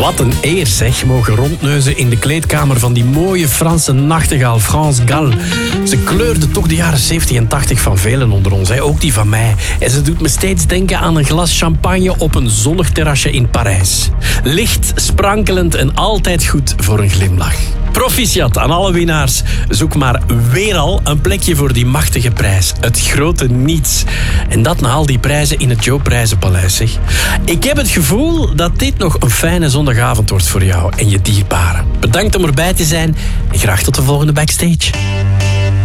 Wat een eer zeg, mogen rondneuzen in de kleedkamer van die mooie Franse nachtegaal France Gall. Ze kleurde toch de jaren 70 en 80 van velen onder ons, hè? Ook die van mij. En ze doet me steeds denken aan een glas champagne op een zonnig terrasje in Parijs. Licht, sprankelend en altijd goed voor een glimlach. Proficiat aan alle winnaars. Zoek maar weer al een plekje voor die machtige prijs. Het grote niets. En dat na al die prijzen in het Joop Prijzenpaleis, zeg. Ik heb het gevoel dat dit nog een fijne zondagavond wordt voor jou en je dierbaren. Bedankt om erbij te zijn en graag tot de volgende Backstage.